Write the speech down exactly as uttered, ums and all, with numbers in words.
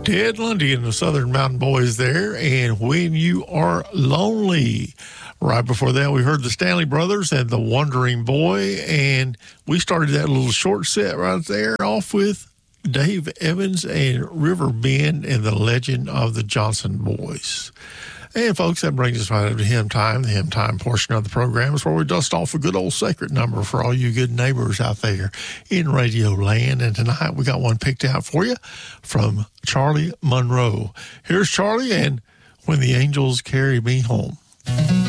Ted Lundy and the Southern Mountain Boys there, and When You Are Lonely. Right before that, we heard the Stanley Brothers and the Wandering Boy, and we started that little short set right there off with Dave Evans and River Bend and the Legend of the Johnson Boys. And, folks, that brings us right up to hymn time. The hymn time portion of the program is where we dust off a good old sacred number for all you good neighbors out there in Radio Land. And tonight we got one picked out for you from Charlie Monroe. Here's Charlie and When the Angels Carry Me Home.